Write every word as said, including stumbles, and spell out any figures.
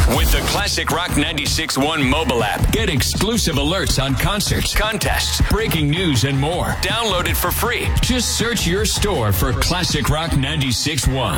With the Classic Rock ninety-six point one mobile app, get exclusive alerts on concerts, contests, breaking news, and more. Download it for free. Just search your store for Classic Rock ninety-six point one.